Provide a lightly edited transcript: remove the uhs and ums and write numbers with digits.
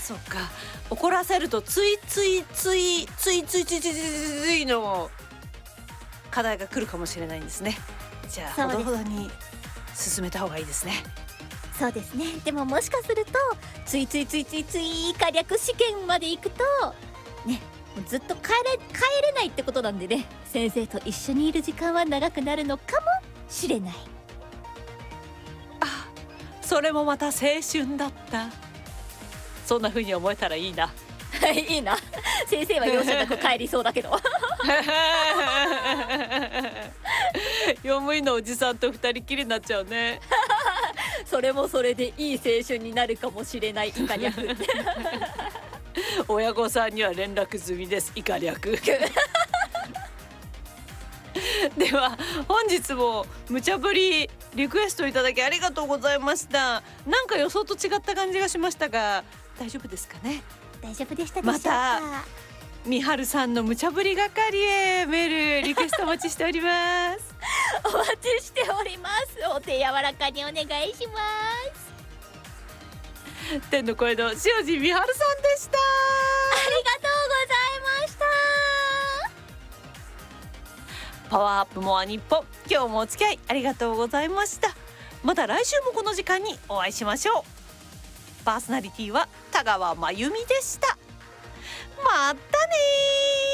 そうか、怒らせるとついの課題が来るかもしれないんですね。じゃあほどほどに進めた方がいいですね。 そうですね。でももしかするとつい可略試験まで行くとね、ずっと帰れないってことなんでね、先生と一緒にいる時間は長くなるのかもしれない。 あ、それもまた青春だった。そんな風に思えたらいいな。 いいな。先生は容赦なく帰りそうだけど用務員のおじさんと二人きりになっちゃうね。 それもそれでいい青春になるかもしれない。イカ略親御さんには連絡済みです。イカ略では本日も無茶ぶりリクエストいただきありがとうございました。なんか予想と違った感じがしましたが大丈夫ですかね。 大丈夫でしたでしょうか。 またみはるさんの無茶ぶり係へメールリクエストお待ちしておりますお待ちしております。お手柔らかにお願いします。 天の声の塩路みはるさんでした。 ありがとうございました。 パワーアップモア日本、今日もお付き合いありがとうございました。また来週もこの時間にお会いしましょう。パーソナリティは田川真由美でした。またね。